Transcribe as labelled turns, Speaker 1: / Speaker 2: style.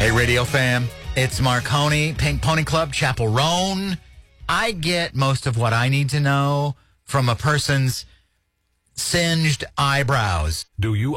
Speaker 1: Hey, Radio Fam. It's Marconi, Pink Pony Club, Chapel Roan. I get most of what I need to know from a person's singed eyebrows.
Speaker 2: Do you